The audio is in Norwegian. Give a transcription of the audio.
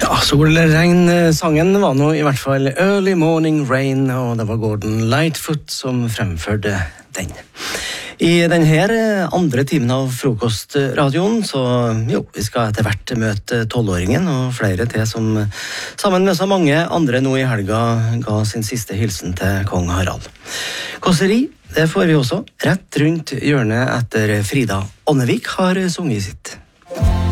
Ja, solregn-sangen var nå i hvert fall Early Morning Rain, og det var Gordon Lightfoot som fremførte den. I denne andre timen av frokostradioen, så vi skal etter hvert møte 12-åringen og flere til som sammen med så mange andre nå i helga ga sin siste hilsen til kong Harald. Kåseri, det får vi også rett rundt hjørnet etter Frida Ånnevik har sunget sitt.